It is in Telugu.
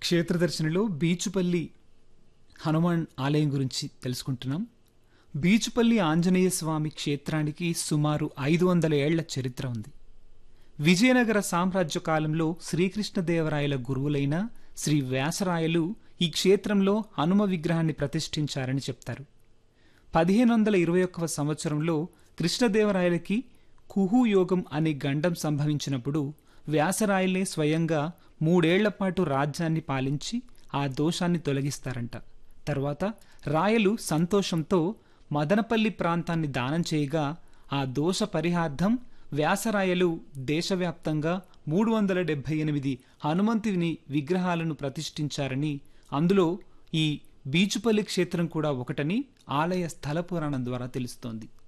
క్షేత్రదర్శినిలో బీచుపల్లి హనుమాన్ ఆలయం గురించి తెలుసుకుంటున్నాం. బీచుపల్లి ఆంజనేయ స్వామి క్షేత్రానికి సుమారు 500 ఏళ్ల చరిత్ర ఉంది. విజయనగర సామ్రాజ్య కాలంలో శ్రీకృష్ణదేవరాయల గురువులైన శ్రీ వ్యాసరాయలు ఈ క్షేత్రంలో హనుమ విగ్రహాన్ని ప్రతిష్ఠించారని చెప్తారు. 1521వ సంవత్సరంలో కృష్ణదేవరాయలకి కుహుయోగం అనే గండం సంభవించినప్పుడు వ్యాసరాయలే స్వయంగా 3 ఏళ్లపాటు రాజ్యాన్ని పాలించి ఆ దోషాన్ని తొలగిస్తారంట. తర్వాత రాయలు సంతోషంతో మదనపల్లి ప్రాంతాన్ని దానం చేయగా ఆ దోష పరిహార్థం వ్యాసరాయలు దేశవ్యాప్తంగా 378 హనుమంతుని విగ్రహాలను ప్రతిష్ఠించారని, అందులో ఈ బీచుపల్లి క్షేత్రం కూడా ఒకటని ఆలయ స్థల పురాణం ద్వారా తెలుస్తోంది.